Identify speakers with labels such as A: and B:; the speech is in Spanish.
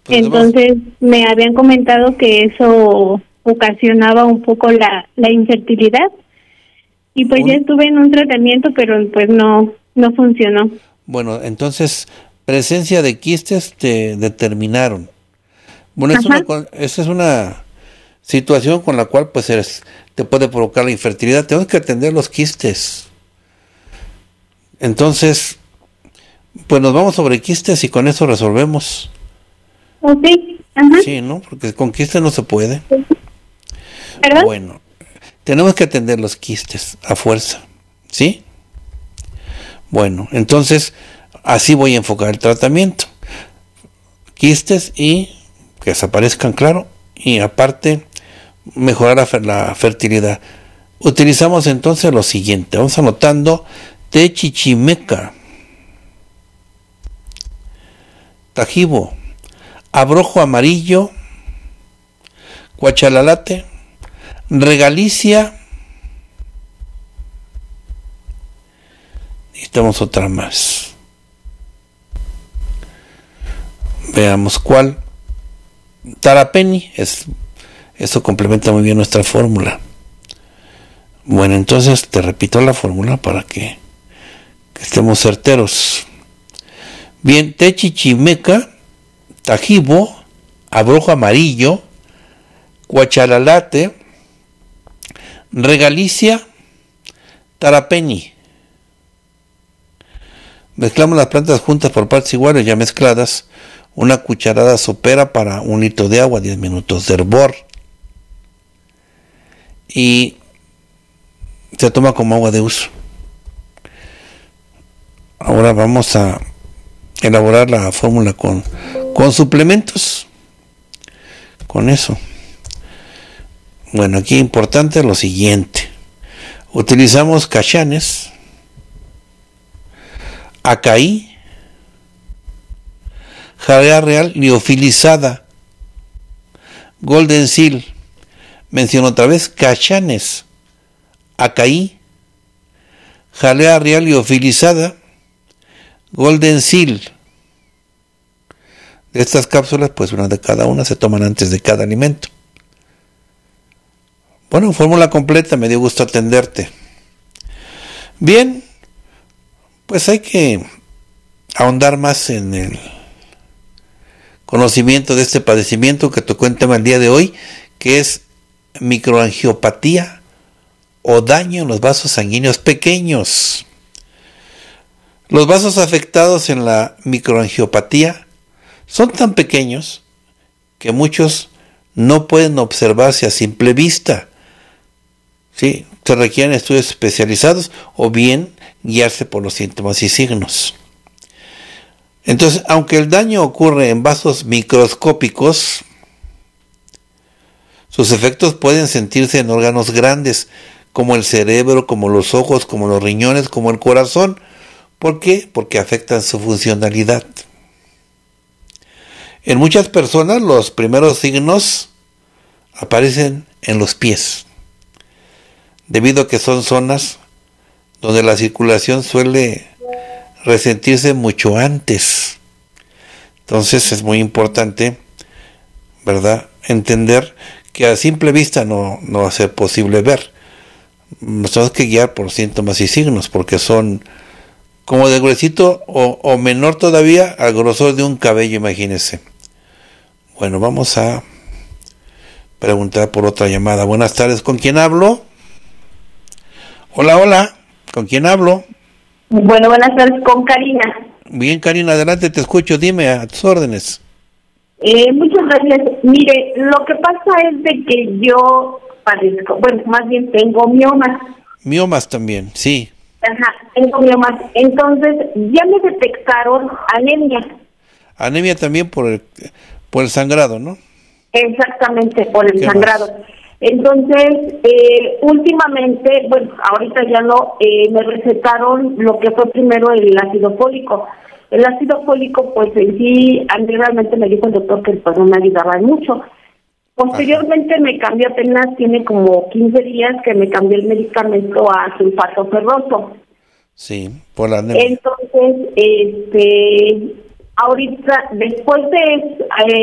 A: Pues entonces me habían comentado que eso ocasionaba un poco la infertilidad y pues ya estuve en un tratamiento, pero pues no funcionó.
B: Bueno, entonces, presencia de quistes te determinaron. Bueno, esa es una situación con la cual pues te puede provocar la infertilidad. Tenemos que atender los quistes. Entonces, pues nos vamos sobre quistes y con eso resolvemos.
A: Sí, ajá.
B: Sí, ¿no? Porque con quistes no se puede.
A: ¿Perdón?
B: Bueno, tenemos que atender los quistes a fuerza. ¿Sí? Bueno, entonces así voy a enfocar el tratamiento. Quistes y que desaparezcan, claro, y aparte mejorar la fertilidad. Utilizamos entonces lo siguiente, vamos anotando: té chichimeca, tajibo, abrojo amarillo, cuachalalate, regalicia. Necesitamos otra más. Veamos cuál. Tarapeni, eso complementa muy bien nuestra fórmula. Bueno, entonces te repito la fórmula para que estemos certeros. Bien, té chichimeca, tajibo, abrojo amarillo, cuachalalate, regalicia, tarapeni. Mezclamos las plantas juntas por partes iguales, ya mezcladas. Una cucharada sopera para 1 litro de agua, 10 minutos de hervor. Y se toma como agua de uso. Ahora vamos a elaborar la fórmula con suplementos. Con eso. Bueno, aquí importante lo siguiente. Utilizamos cachanes, acaí, jalea real liofilizada, golden seal. Menciono otra vez: cachanes, acaí, jalea real liofilizada, golden seal. De estas cápsulas, pues una de cada una se toman antes de cada alimento. Bueno, fórmula completa, me dio gusto atenderte. Bien, pues hay que ahondar más en el conocimiento de este padecimiento que tocó en tema el día de hoy, que es microangiopatía o daño en los vasos sanguíneos pequeños. Los vasos afectados en la microangiopatía son tan pequeños que muchos no pueden observarse a simple vista. ¿Sí? Se requieren estudios especializados o bien guiarse por los síntomas y signos. Entonces, aunque el daño ocurre en vasos microscópicos, sus efectos pueden sentirse en órganos grandes, como el cerebro, como los ojos, como los riñones, como el corazón. ¿Por qué? Porque afectan su funcionalidad. En muchas personas los primeros signos aparecen en los pies, debido a que son zonas donde la circulación suele resentirse mucho antes. Entonces es muy importante, ¿verdad?, entender que a simple vista no va a ser posible ver. Nos tenemos que guiar por síntomas y signos, porque son como de gruesito o menor todavía al grosor de un cabello, imagínense. Bueno, vamos a preguntar por otra llamada. Buenas tardes, ¿con quién hablo? Hola, ¿con quién hablo?
C: Bueno, buenas tardes, con Karina.
B: Bien, Karina, adelante, te escucho, dime, a tus órdenes.
C: Muchas gracias. Mire, lo que pasa es de que yo padezco, bueno, más bien tengo miomas.
B: Miomas también, sí.
C: Ajá, tengo miomas. Entonces, ya me detectaron anemia.
B: Anemia también por el sangrado, ¿no?
C: Exactamente, por el
B: ¿Qué
C: sangrado.
B: más?
C: Entonces, últimamente, bueno, ahorita ya no, me recetaron lo que fue primero el ácido fólico. El ácido fólico, pues en sí, a mí realmente me dijo el doctor que pues no me ayudaba mucho. Posteriormente me cambió, apenas tiene como 15 días que me cambié el medicamento a sulfato ferroso.
B: Sí, por la anemia.
C: Entonces, ahorita, después de